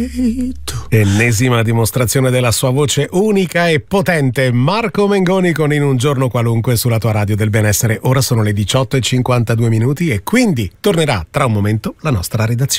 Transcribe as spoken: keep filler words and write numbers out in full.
letto. Ennesima dimostrazione della sua voce unica e potente. Marco Mengoni con In un giorno qualunque sulla tua radio del benessere. Ora sono le diciotto e cinquantadue minuti e quindi tornerà tra un momento la nostra redazione.